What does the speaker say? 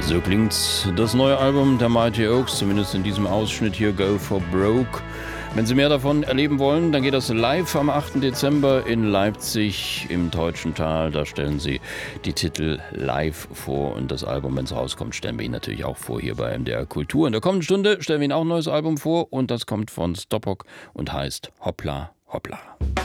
So klingt das neue Album der Mighty Oaks, zumindest in diesem Ausschnitt hier, Go for Broke. Wenn Sie mehr davon erleben wollen, dann geht das live am 8. Dezember in Leipzig im Deutschen Tal. Da stellen Sie die Titel live vor und das Album, wenn es rauskommt, stellen wir Ihnen natürlich auch vor hier bei MDR Kultur. In der kommenden Stunde stellen wir Ihnen auch ein neues Album vor und das kommt von Stoppock und heißt Hoppla Hoppla.